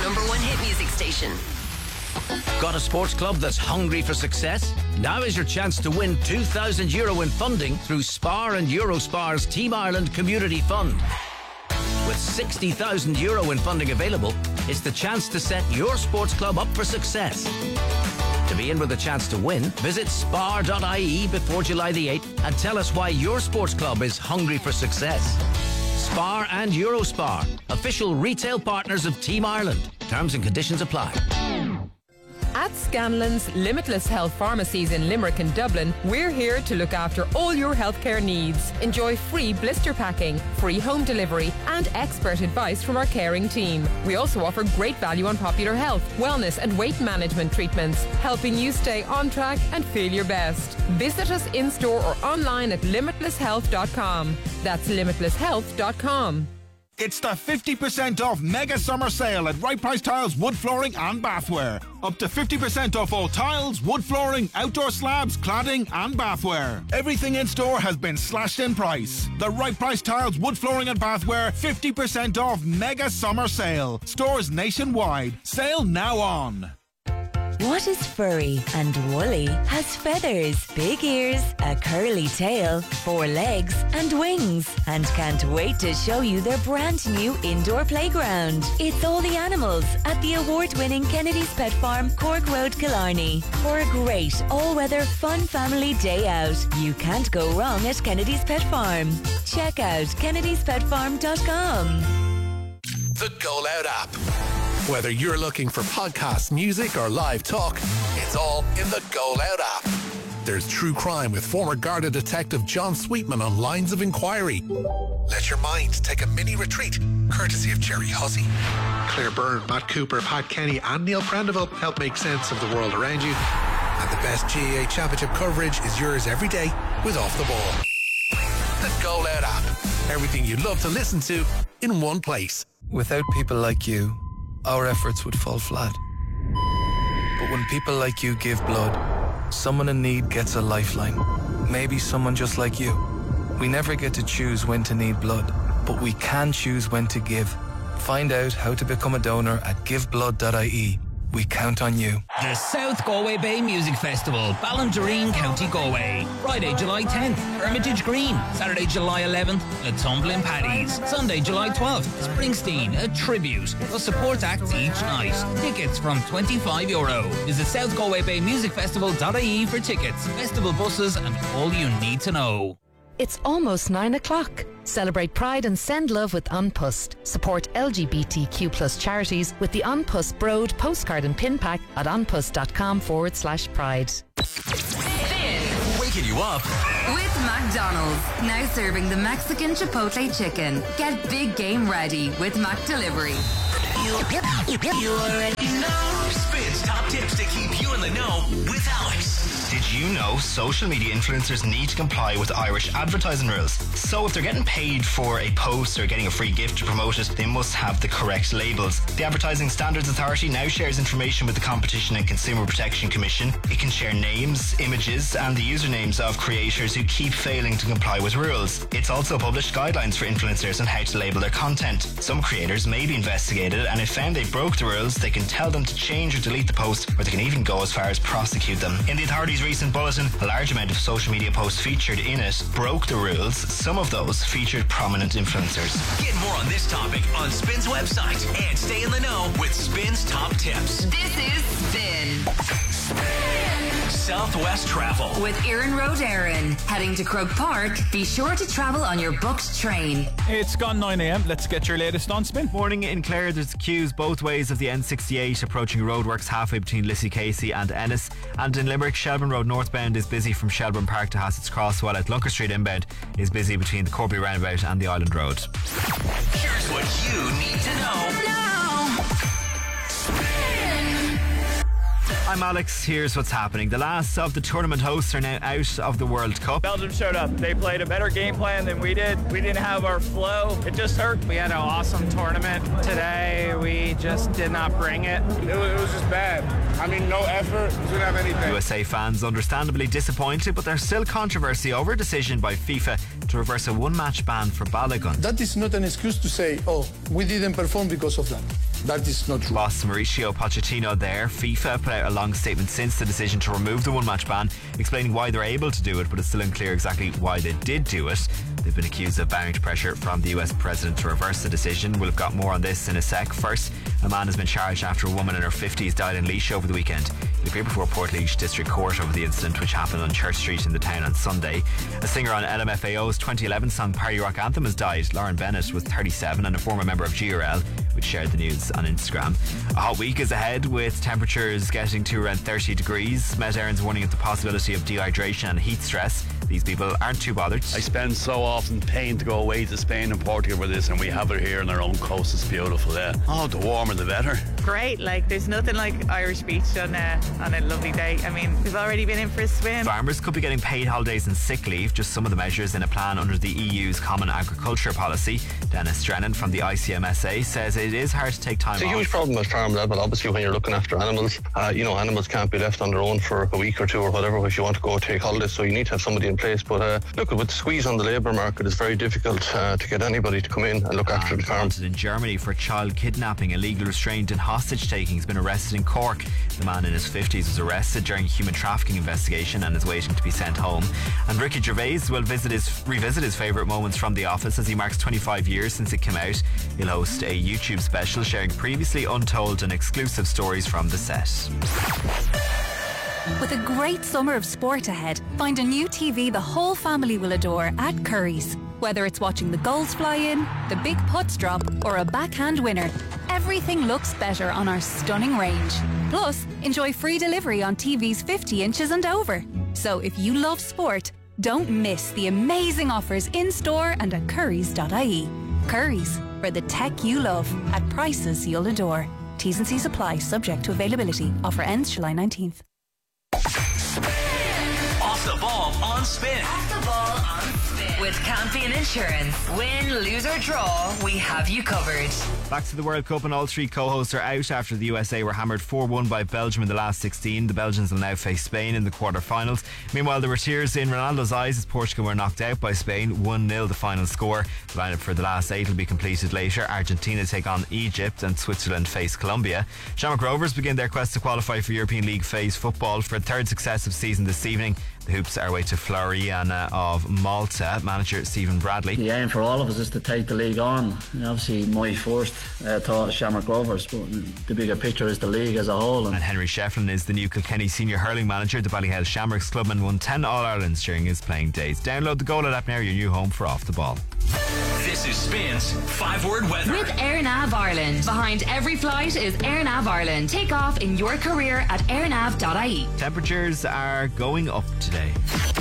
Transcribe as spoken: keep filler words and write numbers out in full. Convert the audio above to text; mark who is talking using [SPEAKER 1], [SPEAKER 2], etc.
[SPEAKER 1] number one hit music station.
[SPEAKER 2] Got a sports club that's hungry for success? Now is your chance to win two thousand euro in funding through Spar and Eurospar's Team Ireland Community Fund. With sixty thousand euro in funding available, it's the chance to set your sports club up for success. To be in with a chance to win, visit spar dot I E before July the eighth and tell us why your sports club is hungry for success. Spar and Eurospar, official retail partners of Team Ireland. Terms and conditions apply.
[SPEAKER 3] At Scanlon's Limitless Health Pharmacies in Limerick and Dublin, we're here to look after all your healthcare needs. Enjoy free blister packing, free home delivery and expert advice from our caring team. We also offer great value on popular health, wellness and weight management treatments, helping you stay on track and feel your best. Visit us in-store or online at limitless health dot com. That's limitless health dot com.
[SPEAKER 4] It's the fifty percent off mega summer sale at Right Price Tiles, wood flooring and bathware. Up to fifty percent off all tiles, wood flooring, outdoor slabs, cladding and bathware. Everything in store has been slashed in price. The Right Price Tiles, wood flooring and bathware fifty percent off mega summer sale. Stores nationwide. Sale now on.
[SPEAKER 5] What is furry and woolly, has feathers, big ears, a curly tail, four legs and wings, and can't wait to show you their brand new indoor playground. It's all the animals at the award-winning Kennedy's Pet Farm, Cork Road, Killarney. For a great all-weather fun family day out, you can't go wrong at Kennedy's Pet Farm. Check out kennedys pet farm dot com.
[SPEAKER 6] The Go Loud app. Whether you're looking for podcasts, music, or live talk, it's all in the Go Loud app. There's true crime with former Garda detective John Sweetman on Lines of Inquiry. Let your mind take a mini retreat, courtesy of Jerry Hussey.
[SPEAKER 7] Claire Byrne, Matt Cooper, Pat Kenny, and Neil Prendeville help make sense of the world around you.
[SPEAKER 6] And the best G A A Championship coverage is yours every day with Off the Ball. The Go Loud app. Everything you love to listen to in one place.
[SPEAKER 8] Without people like you, our efforts would fall flat. But when people like you give blood, someone in need gets a lifeline. Maybe someone just like you. We never get to choose when to need blood, but we can choose when to give. Find out how to become a donor at give blood dot I E. We count on you.
[SPEAKER 9] The South Galway Bay Music Festival, Ballindereen, County Galway. Friday, July tenth, Hermitage Green. Saturday, July eleventh, The Tumbling Paddies. Sunday, July twelfth, Springsteen, a tribute. Plus support acts each night. Tickets from twenty-five euro. Visit south galway bay music festival dot I E for tickets, festival buses and all you need to know.
[SPEAKER 10] It's almost nine o'clock. Celebrate Pride and send love with An Post. Support L G B T Q plus charities with the An Post Broad postcard and pin pack at anpost.com forward slash pride.
[SPEAKER 1] Waking you up with McDonald's. Now serving the Mexican Chipotle chicken. Get big game ready with Mac Delivery.
[SPEAKER 11] You, you already know. Spins top tips to keep you in the know with Alex. Did you know social media influencers need to comply with Irish advertising rules? So if they're getting paid for a post or getting a free gift to promote it, they must have the correct labels. The Advertising Standards Authority now shares information with the Competition and Consumer Protection Commission. It can share names, images and the usernames of creators who keep failing to comply with rules. It's also published guidelines for influencers on how to label their content. Some creators may be investigated, and if found they broke the rules, they can tell them to change or delete the post, or they can even go as far as prosecute them. In the authority's recent bulletin, a large amount of social media posts featured in it broke the rules. Some of those featured prominent influencers. Get more on this topic on Spin's website and stay in the know with Spin's top tips.
[SPEAKER 1] This is Spin.
[SPEAKER 11] Southwest Travel
[SPEAKER 1] with Erin Road Erin. Heading to Croke Park, be sure to travel on your booked train.
[SPEAKER 12] It's gone nine a.m. Let's get your latest on Spin.
[SPEAKER 13] Morning in Clare, there's queues both ways of the N sixty-eight approaching roadworks halfway between Lissy Casey and Ennis. And in Limerick, Shelburne Road northbound is busy from Shelburne Park to Hassett's Cross, while at Lunker Street inbound is busy between the Corby Roundabout and the Island Road.
[SPEAKER 11] Here's what you need to know.
[SPEAKER 1] No.
[SPEAKER 13] I'm Alex, here's what's happening. The last of the tournament hosts are now out of the World Cup.
[SPEAKER 14] Belgium showed up. They played a better game plan than we did. We didn't have our flow. It just hurt. We had an awesome tournament today. We just did not bring it.
[SPEAKER 15] It was, it was just bad. I mean, no effort. We didn't have anything.
[SPEAKER 13] U S A fans understandably disappointed, but there's still controversy over a decision by FIFA to reverse a one-match ban for Balogun.
[SPEAKER 16] That is not an excuse to say, oh, we didn't perform because of that. That is not true.
[SPEAKER 13] Boss Mauricio Pochettino there. FIFA put out a long statement since the decision to remove the one-match ban, explaining why they're able to do it, but it's still unclear exactly why they did do it. They've been accused of bowing to pressure from the U S president to reverse the decision. We'll have got more on this in a sec. First, a man has been charged after a woman in her fifties died in Laois over the weekend. He appeared before Portlaoise District Court over the incident, which happened on Church Street in the town on Sunday. A singer on L M F A O's twenty eleven song Party Rock Anthem has died. Lauren Bennett was thirty-seven and a former member of G R L, which shared the news on Instagram. A hot week is ahead, with temperatures getting to around thirty degrees. Met Erin's warning of the possibility of dehydration and heat stress. These people aren't too bothered.
[SPEAKER 17] I spend so often paying to go away to Spain and Portugal for this, and we have it here on our own coast. It's beautiful, yeah. Oh, the warmer the better.
[SPEAKER 18] Great, like there's nothing like Irish beach on a, on a lovely day. I mean, we've already been in for a swim.
[SPEAKER 13] Farmers could be getting paid holidays and sick leave, just some of the measures in a plan under the E U's Common Agriculture Policy. Dennis Drennan from the I C M S A says it is hard to take time
[SPEAKER 19] off.
[SPEAKER 13] It's
[SPEAKER 19] a huge problem at farm level, obviously, when you're looking after animals. Uh, you know, animals can't be left on their own for a week or two or whatever if you want to go take holidays, so you need to have somebody in place. But uh, look, with the squeeze on the labour market, it's very difficult uh, to get anybody to come in and look after the farm.
[SPEAKER 13] In Germany for child kidnapping, illegal restraint and hostage taking has been arrested in Cork. The man in his fifties was arrested during a human trafficking investigation and is waiting to be sent home. And Ricky Gervais will visit his revisit his favourite moments from The Office as he marks twenty-five years since it came out. He'll host a YouTube special sharing previously untold and exclusive stories from the set.
[SPEAKER 20] With a great summer of sport ahead, find a new T V the whole family will adore at Curry's. Whether it's watching the goals fly in, the big putts drop, or a backhand winner, everything looks better on our stunning range. Plus, enjoy free delivery on T Vs fifty inches and over. So if you love sport, don't miss the amazing offers in-store and at currys dot I E. Curry's, for the tech you love, at prices you'll adore. T's and C's apply, subject to availability. Offer ends July nineteenth.
[SPEAKER 11] Off the ball on Spin.
[SPEAKER 1] Off the ball on Spin. With Campion Insurance. Win, lose or draw, we have you covered.
[SPEAKER 13] Back to the World Cup, and all three co-hosts are out after the U S A were hammered four one by Belgium in the last sixteen. The Belgians will now face Spain in the quarter-finals. Meanwhile, there were tears in Ronaldo's eyes as Portugal were knocked out by Spain. one nil the final score. The lineup for the last eight will be completed later. Argentina take on Egypt and Switzerland face Colombia. Shamrock Rovers begin their quest to qualify for European League phase football for a third successive season this evening. The Hoops are away to Floriana of Malta. Manager Stephen Bradley.
[SPEAKER 21] The aim for all of us is to take the league on. And obviously my first uh, thought is Shamrock Rovers, but the bigger picture is the league as a whole. And,
[SPEAKER 13] and Henry Shefflin is the new Kilkenny senior hurling manager. The Ballyhale Shamrocks clubman won ten All-Irelands during his playing days. Download the Go Loud app now, your new home for Off the Ball.
[SPEAKER 11] This is Spin's five-word weather.
[SPEAKER 1] With AirNav Ireland. Behind every flight is AirNav Ireland. Take off in your career at airnav dot I E.
[SPEAKER 13] Temperatures are going up today.